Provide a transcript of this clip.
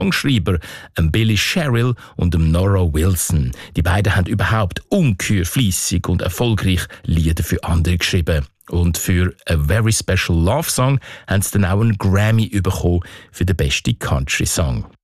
Songschreiber, Billy Sherrill und Nora Wilson. Die beiden haben überhaupt ungeheuer fleissig und erfolgreich Lieder für andere geschrieben. Und für A Very Special Love Song haben sie dann auch einen Grammy bekommen für den besten Country-Song.